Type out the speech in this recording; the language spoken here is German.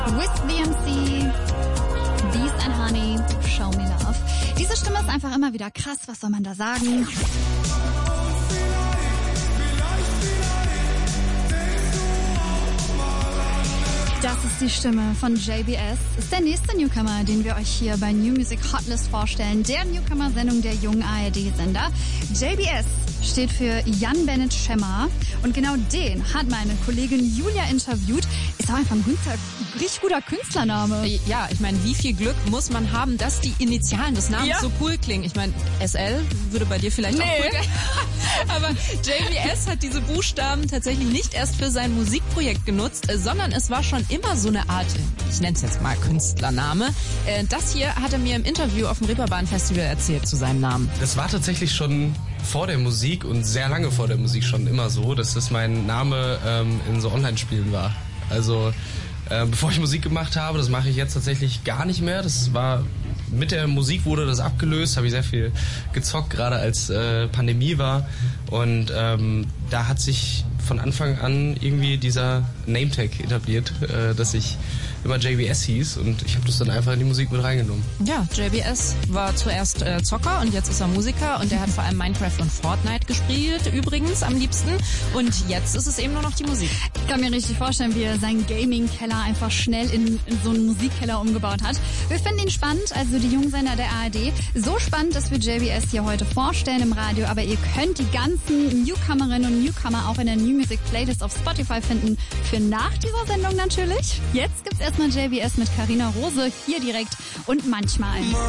With VMC, Bees and Honey, Show Me Love. Diese Stimme ist einfach immer wieder krass, was soll man da sagen? Das ist die Stimme von JBS. Ist der nächste Newcomer, den wir euch hier bei New Music Hotlist vorstellen. Der Newcomer-Sendung der jungen ARD-Sender. JBS steht für Jan Bennett Schemmer. Und genau den hat meine Kollegin Julia interviewt. Ist auch einfach ein richtig guter Künstlername. Ja, ich meine, wie viel Glück muss man haben, dass die Initialen des Namens so cool klingen? Ich meine, SL würde bei dir vielleicht auch cool klingen. Aber JBS hat diese Buchstaben tatsächlich nicht erst für sein Musikprojekt genutzt, sondern es war schon immer so eine Art, ich nenne es jetzt mal Künstlername. Das hier hat er mir im Interview auf dem Reeperbahn Festival erzählt zu seinem Namen. Das war tatsächlich schon vor der Musik und sehr lange vor der Musik schon immer so, dass das mein Name in so Online-Spielen war. Also bevor ich Musik gemacht habe, das mache ich jetzt tatsächlich gar nicht mehr. Das war mit der Musik wurde das abgelöst, habe ich sehr viel gezockt, gerade als Pandemie war. Und da hat sich von Anfang an irgendwie dieser Nametag etabliert, dass ich immer JBS hieß und ich habe das dann einfach in die Musik mit reingenommen. Ja, JBS war zuerst Zocker und jetzt ist er Musiker und der hat vor allem Minecraft und Fortnite gespielt, übrigens am liebsten. Und jetzt ist es eben nur noch die Musik. Ich kann mir richtig vorstellen, wie er seinen Gaming-Keller einfach schnell in so einen Musikkeller umgebaut hat. Wir finden ihn spannend, also die Jungsender der ARD. So spannend, dass wir JBS hier heute vorstellen im Radio, aber ihr könnt die ganzen Newcomerinnen und Newcomer auch in der New Music Playlist auf Spotify finden. Für nach dieser Sendung natürlich. Jetzt gibt's erstmal JBS mit Carina Rose hier direkt und manchmal.